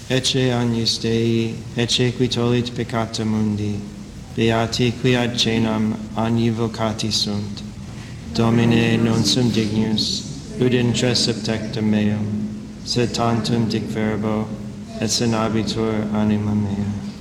ecce agnus Dei, ecce qui tollit peccata mundi, beati qui ad cenam annivocati sunt. Domine non sum dignus, ut intres septectum meum, sed tantum dic verbo, et senabitur anima mea.